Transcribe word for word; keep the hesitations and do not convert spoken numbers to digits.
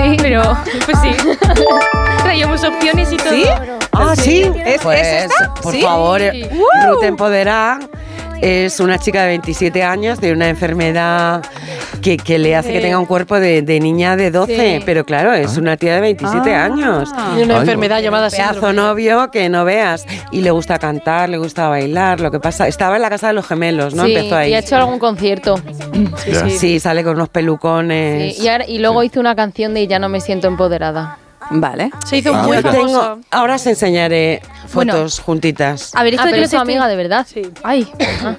Sí, pero pues sí. Traíamos opciones y todo. ¿Sí? Ah, sí. ¿Es, Pues, ¿es esta? por ¿Sí? favor, Sí. uh. Ruth Empoderá es una chica de veintisiete años de una enfermedad que, que le hace que tenga un cuerpo de, de niña de doce, Sí. pero claro, es una tía de veintisiete Ah. años. Y una Ay, enfermedad llamada Pedazo síndrome. novio que no veas. Y le gusta cantar, le gusta bailar. Lo que pasa, estaba en la casa de los gemelos, ¿no? Sí, Empezó ahí. y ha hecho algún concierto. Ya. Sí, sale con unos pelucones. Sí, y, ahora- y luego hizo una canción de Ya no me siento empoderada. Vale. Se hizo Ah, muy mira. famosa. Tengo, ahora os enseñaré Bueno. fotos juntitas. A ver, esto Ah, yo pero no es tu te amiga, de verdad. Sí. Ay. ah.